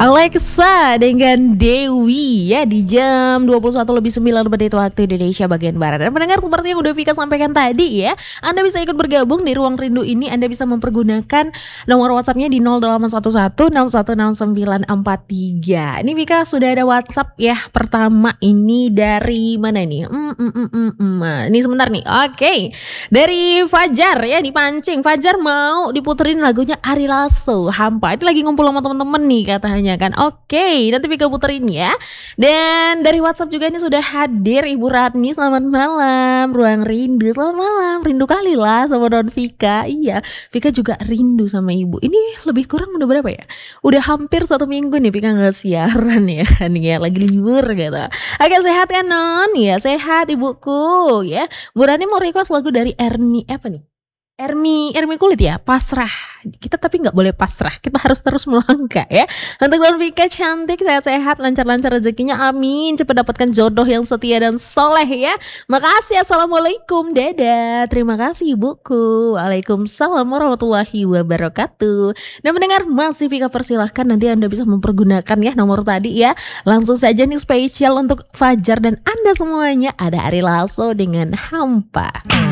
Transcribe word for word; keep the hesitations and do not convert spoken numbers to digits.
Alexa dengan Dewi ya di jam dua puluh satu lebih sembilan menit waktu Indonesia bagian Barat. Dan pendengar, seperti yang udah Vika sampaikan tadi ya, Anda bisa ikut bergabung di Ruang Rindu ini. Anda bisa mempergunakan nomor WhatsApp-nya di nol delapan satu satu enam satu enam sembilan empat tiga. Ini Vika sudah ada WhatsApp ya. Pertama ini dari mana nih? Hmm, hmm, hmm, hmm, hmm. Ini sebentar nih. Oke, dari Fajar ya, dipancing. Fajar mau diputerin lagunya Ari Lasso, Hampa. Ini lagi ngumpul sama temen-temen nih katanya kan. Oke, nanti Vika puterin ya. Dan dari WhatsApp juga ini sudah hadir Ibu Ratni. Selamat malam, Ruang Rindu. Selamat malam, rindu kali lah sama Don Vika. Iya, Vika juga rindu sama Ibu. Ini lebih kurang udah berapa ya? Udah hampir satu minggu nih Vika nggak siaran ya kan ya, lagi libur gitu. Oke, sehat kan Non? Ya sehat Ibuku ya. Bu Ratni mau request lagu dari Erni apa nih? Ermi, Ermi Kulit ya, Pasrah. Kita tapi nggak boleh pasrah, kita harus terus melangkah ya. Untuk Don Vika cantik, sehat-sehat, lancar-lancar rezekinya, amin. Cepat dapatkan jodoh yang setia dan soleh ya. Makasih, assalamualaikum, dadah. Terima kasih Ibuku. Waalaikumsalam warahmatullahi wabarakatuh. Dan mendengar masih Vika persilahkan, nanti Anda bisa mempergunakan ya nomor tadi ya. Langsung saja nih spesial untuk Fajar dan Anda semuanya, ada Ari Lasso dengan Hampa.